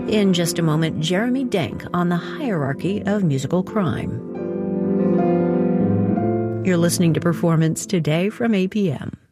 In just a moment, Jeremy Denk on the hierarchy of musical crime. You're listening to Performance Today from APM.